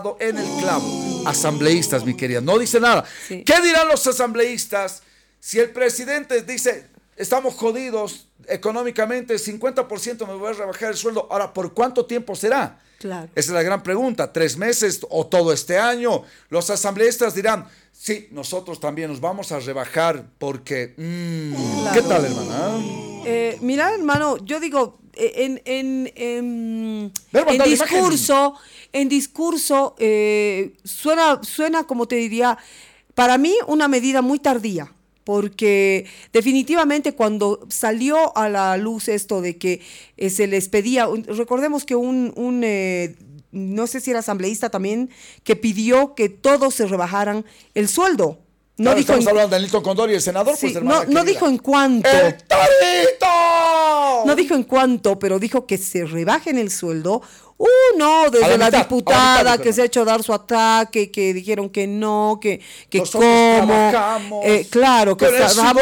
dado en el clavo. Asambleístas, mi querida, no dice nada. Sí. ¿Qué dirán los asambleístas si el presidente dice, estamos jodidos económicamente, 50% me voy a rebajar el sueldo? Ahora, ¿por cuánto tiempo será? Claro. Esa es la gran pregunta. ¿3 meses o todo este año? Los asambleístas dirán, sí, nosotros también nos vamos a rebajar porque... claro. ¿Qué tal, hermana? Mira, hermano, yo digo, en discurso suena, como te diría, para mí una medida muy tardía. Porque definitivamente cuando salió a la luz esto de que se les pedía, recordemos que no sé si era asambleísta también, que pidió que todos se rebajaran el sueldo. No claro, dijo estamos hablando de Nilton Condori, el senador, sí, pues no dijo en cuánto. ¡El Torito! No dijo en cuánto, pero dijo que se rebajen el sueldo. No, desde la diputada que se ha hecho dar su ataque, que dijeron que no, que cómo. Claro, que trabajamos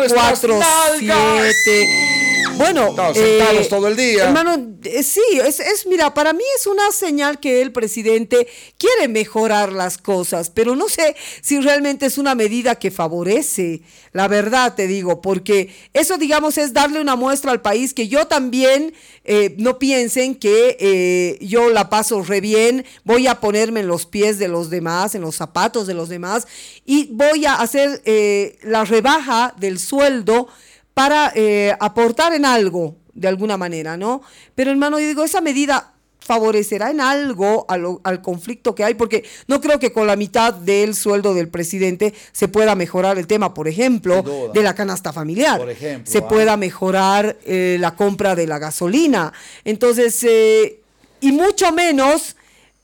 24/7. Bueno, estamos sentados todo el día. Hermano, sí, mira, para mí es una señal que el presidente quiere mejorar las cosas, pero no sé si realmente es una medida que favorece, la verdad te digo, porque eso, digamos, es darle una muestra al país que yo también, no piensen que yo la paso re bien, voy a ponerme en los pies de los demás, en los zapatos de los demás, y voy a hacer la rebaja del sueldo para aportar en algo, de alguna manera, ¿no? Pero, hermano, yo digo, esa medida favorecerá en algo al conflicto que hay, porque no creo que con la mitad del sueldo del presidente se pueda mejorar el tema, por ejemplo, de la canasta familiar. Por ejemplo, se pueda mejorar la compra de la gasolina. Entonces, y mucho menos...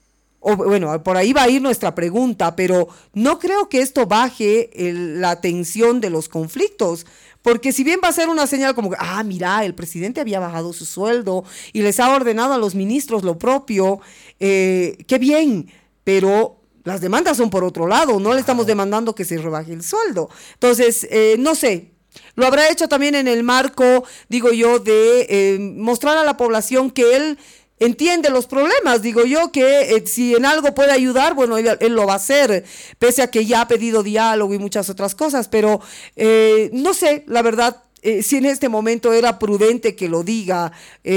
bueno, por ahí va a ir nuestra pregunta, pero no creo que esto baje la tensión de los conflictos, porque si bien va a ser una señal como que, mira, el presidente había bajado su sueldo y les ha ordenado a los ministros lo propio, qué bien, pero las demandas son por otro lado, no le estamos demandando que se rebaje el sueldo. Entonces, no sé. Lo habrá hecho también en el marco, digo yo, de mostrar a la población que él entiende los problemas, digo yo, que si en algo puede ayudar, bueno, él lo va a hacer, pese a que ya ha pedido diálogo y muchas otras cosas, pero no sé, la verdad, si en este momento era prudente que lo diga,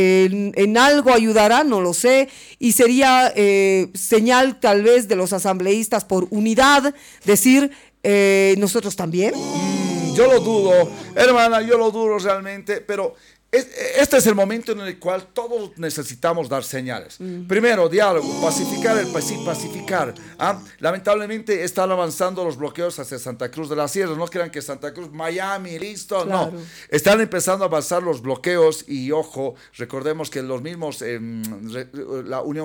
en algo ayudará, no lo sé, y sería señal tal vez de los asambleístas por unidad, decir, nosotros también. Yo lo dudo, hermana, yo lo dudo realmente, pero... Este es el momento en el cual todos necesitamos dar señales. Primero, diálogo, pacificar el país, pacificar. Lamentablemente están avanzando los bloqueos hacia Santa Cruz de la Sierra. No crean que Santa Cruz, Miami, listo, claro. No. Están empezando a avanzar los bloqueos y, ojo, recordemos que los mismos, la Unión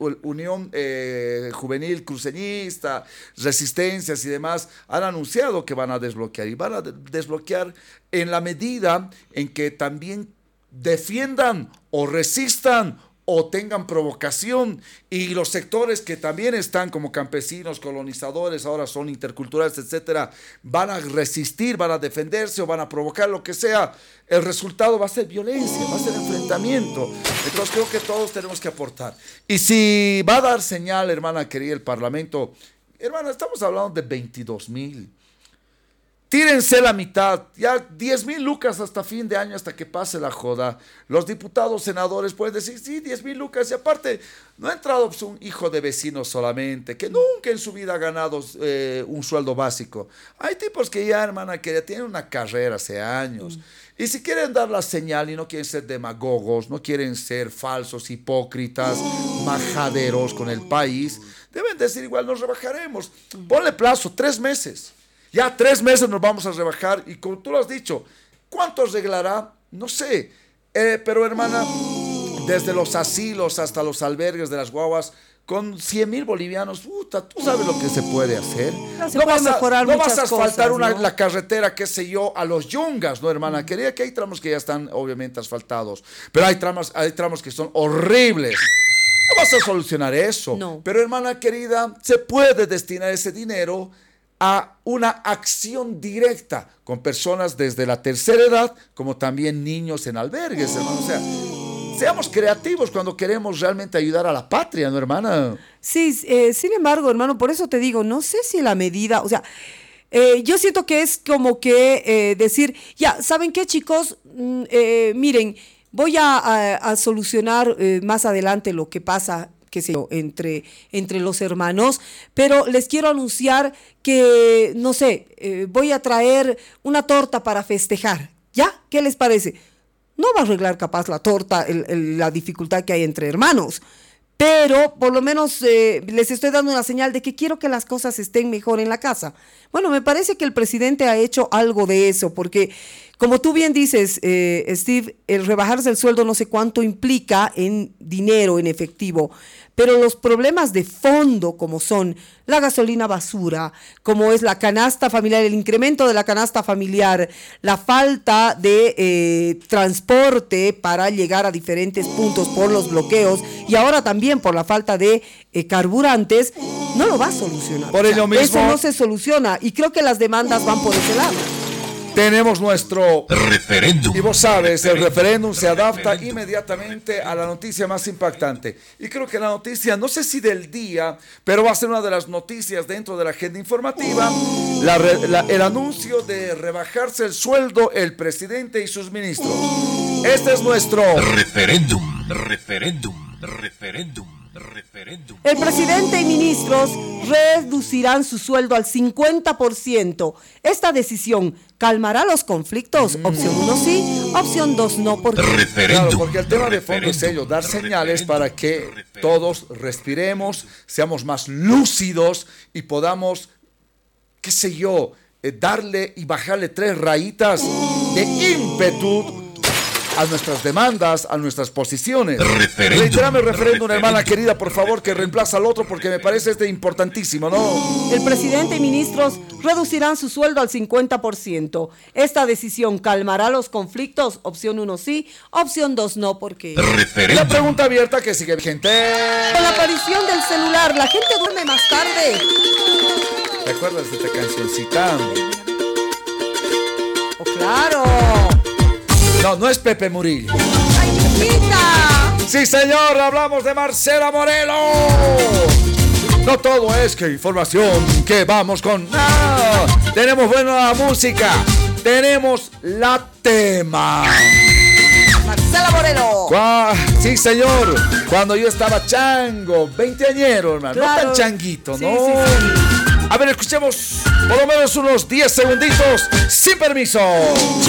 Juvenil Cruceñista, Resistencias y demás, han anunciado que van a desbloquear y van a desbloquear en la medida en que también defiendan o resistan o tengan provocación, y los sectores que también están como campesinos, colonizadores, ahora son interculturales, etcétera, van a resistir, van a defenderse o van a provocar lo que sea. El resultado va a ser violencia, va a ser enfrentamiento. Entonces creo que todos tenemos que aportar. Y si va a dar señal, hermana querida, el Parlamento, hermana, estamos hablando de 22,000. Tírense la mitad, ya 10,000 lucas hasta fin de año, hasta que pase la joda. Los diputados, senadores pueden decir, sí, 10,000 lucas, y aparte, no ha entrado pues, un hijo de vecino solamente, que nunca en su vida ha ganado un sueldo básico. Hay tipos que ya, hermana, que ya tienen una carrera hace años. Y si quieren dar la señal y no quieren ser demagogos, no quieren ser falsos, hipócritas, majaderos con el país, deben decir igual, nos rebajaremos. Ponle plazo, 3 meses. Ya 3 meses nos vamos a rebajar, y como tú lo has dicho, ¿cuánto arreglará? No sé, pero hermana, desde los asilos hasta los albergues de las guaguas, con 100,000 bolivianos, puta, tú sabes lo que se puede hacer. No vas a asfaltar la carretera, qué sé yo, a los yungas, ¿no, hermana? Quería que hay tramos que ya están obviamente asfaltados, pero hay tramos que son horribles. No vas a solucionar eso. No. Pero, hermana querida, se puede destinar ese dinero a una acción directa con personas desde la tercera edad, como también niños en albergues, hermano. O sea, seamos creativos cuando queremos realmente ayudar a la patria, ¿no, hermana? Sí, sin embargo, hermano, por eso te digo, no sé si la medida, o sea, yo siento que es como que decir, ya, ¿saben qué, chicos? Miren, voy a solucionar más adelante lo que pasa, qué sé yo, entre los hermanos, pero les quiero anunciar que, no sé, voy a traer una torta para festejar, ¿ya? ¿Qué les parece? No va a arreglar capaz la torta, la dificultad que hay entre hermanos, pero por lo menos les estoy dando una señal de que quiero que las cosas estén mejor en la casa. Bueno, me parece que el presidente ha hecho algo de eso, porque como tú bien dices, Steve, el rebajarse el sueldo no sé cuánto implica en dinero, en efectivo, pero los problemas de fondo, como son la gasolina basura, como es la canasta familiar, el incremento de la canasta familiar, la falta de transporte para llegar a diferentes puntos por los bloqueos y ahora también por la falta de carburantes, no lo va a solucionar. Por ello mismo, eso no se soluciona y creo que las demandas van por ese lado. Tenemos nuestro referéndum. Y vos sabes, el referéndum se adapta inmediatamente a la noticia más impactante. Y creo que la noticia, no sé si del día, pero va a ser una de las noticias dentro de la agenda informativa, el anuncio de rebajarse el sueldo el presidente y sus ministros. Este es nuestro referéndum. El presidente y ministros reducirán su sueldo al 50%. Esta decisión calmará los conflictos. Opción 1 sí, opción 2 no. Claro, porque el tema de fondo es ello, dar señales para que todos respiremos, seamos más lúcidos y podamos, qué sé yo, darle y bajarle 3 rayitas de ímpetu a nuestras demandas, a nuestras posiciones. Reiterame el referéndum, hermana querida, por favor, que reemplaza al otro porque me parece importantísimo, ¿no? El presidente y ministros reducirán su sueldo al 50%. Esta decisión calmará los conflictos. Opción 1 sí, opción 2 no, porque... La pregunta abierta que sigue vigente. Con la aparición del celular, la gente duerme más tarde. ¿Te acuerdas de esta cancioncita? ¡Oh, claro! No, no es Pepe Murillo. ¡Ay, chiquita! Sí, señor, hablamos de Marcela Morelo. No todo es que información, que vamos con... ¡Ah! Tenemos buena música, tenemos la tema. Marcela Morelo. Sí, señor, cuando yo estaba chango, 20añero, hermano, Claro. no tan changuito, ¿no? Sí, sí, sí. A ver, escuchemos por lo menos unos 10 segunditos, sin permiso.